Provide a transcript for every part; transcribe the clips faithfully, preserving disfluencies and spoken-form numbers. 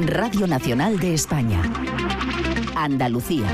Radio Nacional de España. Andalucía.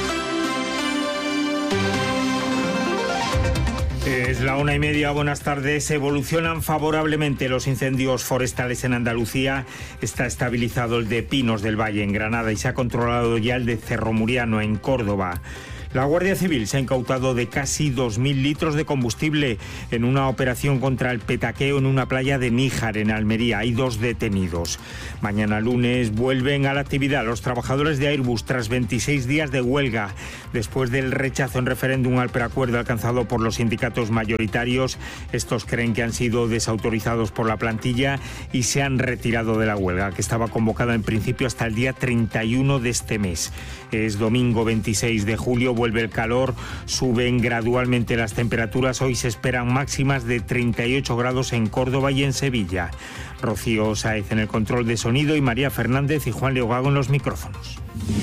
Es la una y media, buenas tardes. Evolucionan favorablemente los incendios forestales en Andalucía. Está estabilizado el de Pinos del Valle en Granada y se ha controlado ya el de Cerro Muriano en Córdoba. La Guardia Civil se ha incautado de casi dos mil litros de combustible en una operación contra el petaqueo en una playa de Níjar, en Almería. Hay dos detenidos. Mañana lunes vuelven a la actividad los trabajadores de Airbus tras veintiséis días de huelga. Después del rechazo en referéndum al preacuerdo alcanzado por los sindicatos mayoritarios, estos creen que han sido desautorizados por la plantilla y se han retirado de la huelga, que estaba convocada en principio hasta el día treinta y uno de este mes. Es domingo veintiséis de julio. Vuelve el calor, suben gradualmente las temperaturas. Hoy se esperan máximas de treinta y ocho grados en Córdoba y en Sevilla. Rocío Sáez en el control de sonido y María Fernández y Juan Leogago en los micrófonos.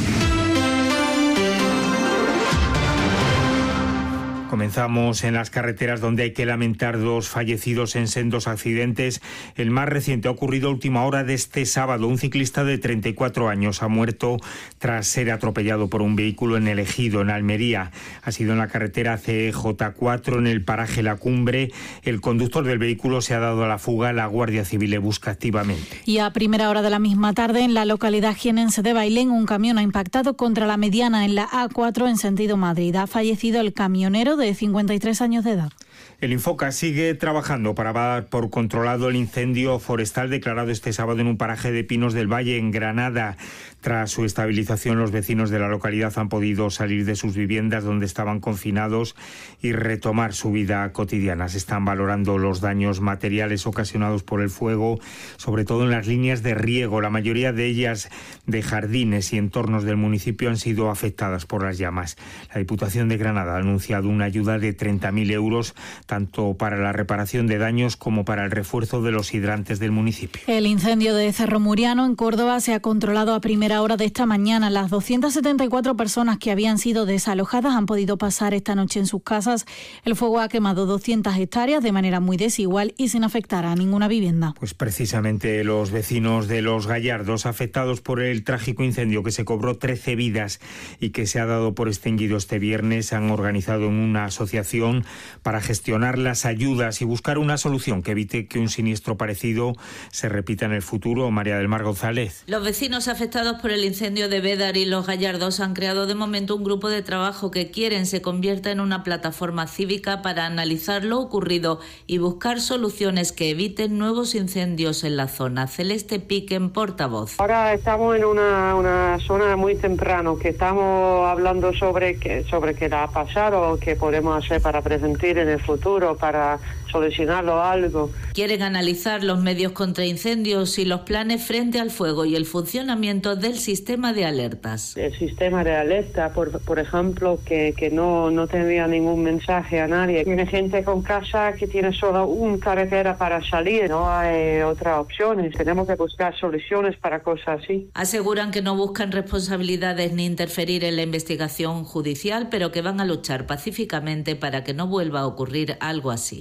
Comenzamos en las carreteras, donde hay que lamentar dos fallecidos en sendos accidentes. El más reciente ha ocurrido a última hora de este sábado. Un ciclista de treinta y cuatro años ha muerto tras ser atropellado por un vehículo en El Ejido, en Almería. Ha sido en la carretera C J cuatro, en el paraje La Cumbre. El conductor del vehículo se ha dado a la fuga. La Guardia Civil le busca activamente. Y a primera hora de la misma tarde, en la localidad jienense de Bailén, un camión ha impactado contra la mediana en la A cuatro en sentido Madrid. Ha fallecido el camionero de cincuenta y tres años de edad. El Infoca sigue trabajando para dar por controlado el incendio forestal declarado este sábado en un paraje de Pinos del Valle, en Granada. Tras su estabilización, los vecinos de la localidad han podido salir de sus viviendas donde estaban confinados y retomar su vida cotidiana. Se están valorando los daños materiales ocasionados por el fuego, sobre todo en las líneas de riego. La mayoría de ellas de jardines y entornos del municipio han sido afectadas por las llamas. La Diputación de Granada ha anunciado una ayuda de treinta mil euros tanto para la reparación de daños como para el refuerzo de los hidrantes del municipio. El incendio de Cerro Muriano en Córdoba se ha controlado a primera hora de esta mañana. Las doscientas setenta y cuatro personas que habían sido desalojadas han podido pasar esta noche en sus casas. El fuego ha quemado doscientas hectáreas de manera muy desigual y sin afectar a ninguna vivienda. Pues precisamente los vecinos de Los Gallardos, afectados por el trágico incendio que se cobró trece vidas y que se ha dado por extinguido este viernes, han organizado una asociación para gestionar las ayudas y buscar una solución que evite que un siniestro parecido se repita en el futuro. María del Mar González. Los vecinos afectados por el incendio de Bédar y Los Gallardos han creado de momento un grupo de trabajo que quieren se convierta en una plataforma cívica para analizar lo ocurrido y buscar soluciones que eviten nuevos incendios en la zona. Celeste Piquen, portavoz. Ahora estamos en una, una zona muy temprano, que estamos hablando sobre qué sobre qué va a pasar o qué podemos hacer para prevenir en el futuro, para solucionarlo algo. Quieren analizar los medios contra incendios y los planes frente al fuego y el funcionamiento del sistema de alertas. El sistema de alerta, por, por ejemplo, que, que no, no tendría ningún mensaje a nadie. Tiene gente con casa que tiene solo una carretera para salir, no hay otras opciones. Tenemos que buscar soluciones para cosas así. Aseguran que no buscan responsabilidades ni interferir en la investigación judicial, pero que van a luchar pacíficamente para que no vuelva a ocurrir algo así.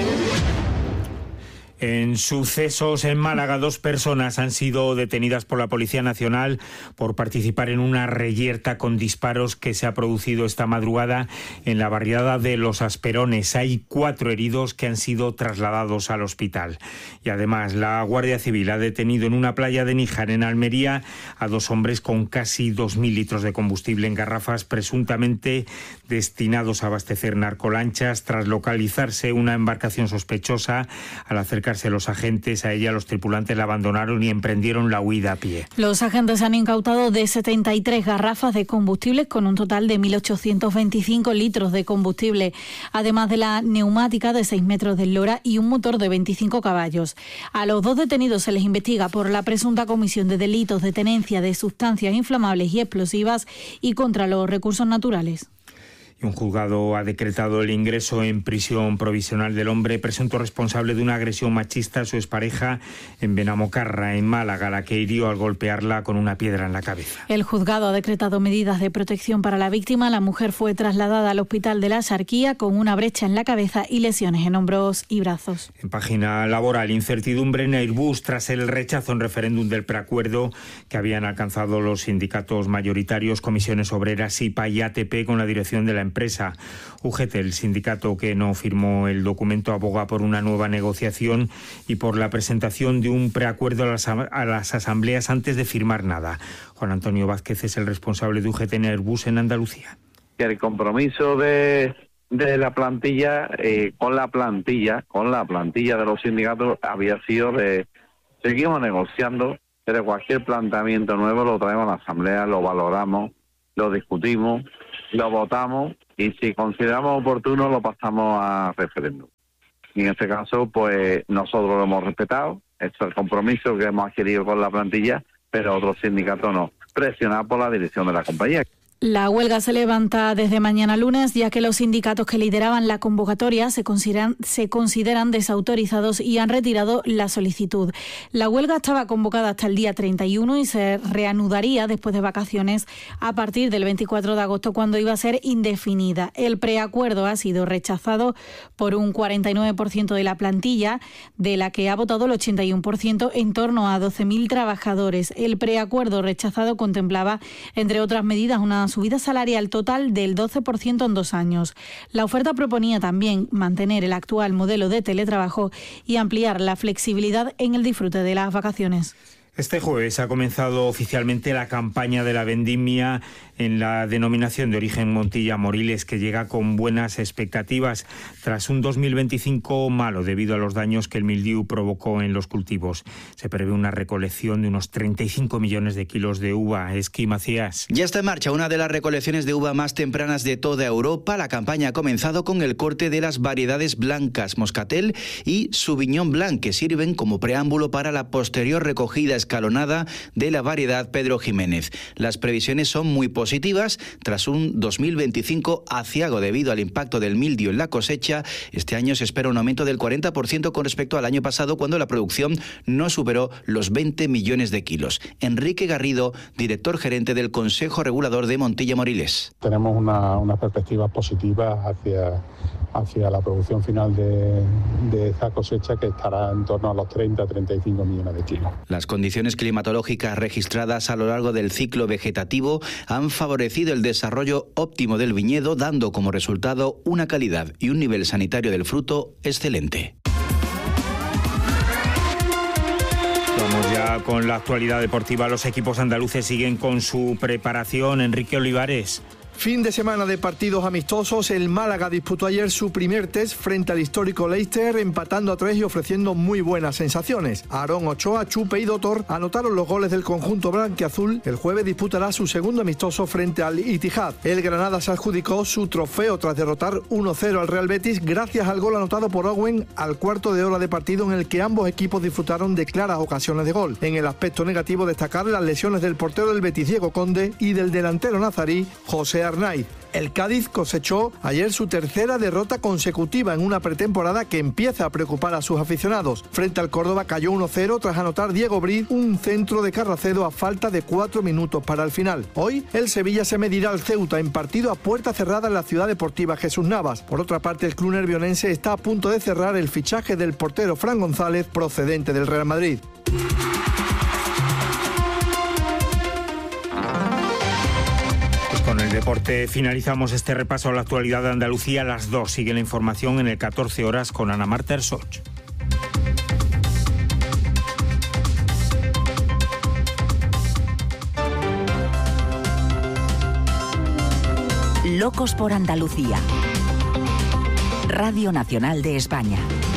En sucesos en Málaga, dos personas han sido detenidas por la Policía Nacional por participar en una reyerta con disparos que se ha producido esta madrugada en la barriada de Los Asperones. Hay cuatro heridos que han sido trasladados al hospital. Y además, la Guardia Civil ha detenido en una playa de Níjar, en Almería, a dos hombres con casi dos mil litros de combustible en garrafas, presuntamente destinados a abastecer narcolanchas. Tras localizarse una embarcación sospechosa, al acercarse los agentes a ella, los tripulantes la abandonaron y emprendieron la huida a pie. Los agentes han incautado de setenta y tres garrafas de combustible con un total de mil ochocientos veinticinco litros de combustible, además de la neumática de seis metros de eslora y un motor de veinticinco caballos. A los dos detenidos se les investiga por la presunta comisión de delitos de tenencia de sustancias inflamables y explosivas y contra los recursos naturales. Y un juzgado ha decretado el ingreso en prisión provisional del hombre presunto responsable de una agresión machista a su expareja en Benamocarra, en Málaga, la que hirió al golpearla con una piedra en la cabeza. El juzgado ha decretado medidas de protección para la víctima. La mujer fue trasladada al hospital de la Axarquía con una brecha en la cabeza y lesiones en hombros y brazos. En página laboral, incertidumbre en Airbus tras el rechazo en referéndum del preacuerdo que habían alcanzado los sindicatos mayoritarios, Comisiones Obreras, I P A y A T P con la dirección de la empresa. U G T, el sindicato que no firmó el documento, aboga por una nueva negociación y por la presentación de un preacuerdo a las, a las asambleas antes de firmar nada. Juan Antonio Vázquez es el responsable de U G T en Airbus en Andalucía. El compromiso de, de la plantilla, eh, con la plantilla, con la plantilla de los sindicatos había sido de seguimos negociando, pero cualquier planteamiento nuevo lo traemos a la asamblea, lo valoramos, lo discutimos, lo votamos y si consideramos oportuno lo pasamos a referéndum. Y en este caso, pues nosotros lo hemos respetado, es el compromiso que hemos adquirido con la plantilla, pero otros sindicatos no, presionados por la dirección de la compañía. La huelga se levanta desde mañana lunes, ya que los sindicatos que lideraban la convocatoria se consideran, se consideran desautorizados y han retirado la solicitud. La huelga estaba convocada hasta el día treinta y uno y se reanudaría después de vacaciones a partir del veinticuatro de agosto, cuando iba a ser indefinida. El preacuerdo ha sido rechazado por un cuarenta y nueve por ciento de la plantilla, de la que ha votado el ochenta y uno por ciento, en torno a doce mil trabajadores. El preacuerdo rechazado contemplaba, entre otras medidas, una subida salarial total del doce por ciento en dos años. La oferta proponía también mantener el actual modelo de teletrabajo y ampliar la flexibilidad en el disfrute de las vacaciones. Este jueves ha comenzado oficialmente la campaña de la vendimia en la denominación de origen Montilla Moriles, que llega con buenas expectativas tras un dos mil veinticinco malo debido a los daños que el mildiu provocó en los cultivos. Se prevé una recolección de unos treinta y cinco millones de kilos de uva. Esquí Macías. Ya está en marcha una de las recolecciones de uva más tempranas de toda Europa. La campaña ha comenzado con el corte de las variedades blancas Moscatel y Sauvignon Blanc, que sirven como preámbulo para la posterior recogida escalonada de la variedad Pedro Jiménez. Las previsiones son muy positivas tras un dos mil veinticinco aciago debido al impacto del mildio en la cosecha. Este año se espera un aumento del cuarenta por ciento con respecto al año pasado, cuando la producción no superó los veinte millones de kilos. Enrique Garrido, director gerente del Consejo Regulador de Montilla Moriles. Tenemos una, una perspectiva positiva hacia, hacia la producción final de, de esta cosecha, que estará en torno a los treinta a treinta y cinco millones de kilos. Las condiciones climatológicas registradas a lo largo del ciclo vegetativo han favorecido el desarrollo óptimo del viñedo, dando como resultado una calidad y un nivel sanitario del fruto excelente. Vamos ya con la actualidad deportiva. Los equipos andaluces siguen con su preparación. Enrique Olivares. Fin de semana de partidos amistosos. El Málaga disputó ayer su primer test frente al histórico Leicester, empatando a tres y ofreciendo muy buenas sensaciones. Aarón Ochoa, Chupe y Dotor anotaron los goles del conjunto blanquiazul. El jueves disputará su segundo amistoso frente al Itihad. El Granada se adjudicó su trofeo tras derrotar uno cero al Real Betis, gracias al gol anotado por Owen al cuarto de hora de partido, en el que ambos equipos disfrutaron de claras ocasiones de gol. En el aspecto negativo, destacar las lesiones del portero del Betis, Diego Conde, y del delantero nazarí, José Arnaiz. El Cádiz cosechó ayer su tercera derrota consecutiva en una pretemporada que empieza a preocupar a sus aficionados. Frente al Córdoba cayó uno cero tras anotar Diego Briz un centro de Carracedo a falta de cuatro minutos para el final. Hoy el Sevilla se medirá al Ceuta en partido a puerta cerrada en la Ciudad Deportiva Jesús Navas. Por otra parte, el club nervionense está a punto de cerrar el fichaje del portero Fran González, procedente del Real Madrid. Con el deporte finalizamos este repaso a la actualidad de Andalucía. A las dos sigue la información en el catorce horas con Ana Marta Ersoch. Locos por Andalucía. Radio Nacional de España.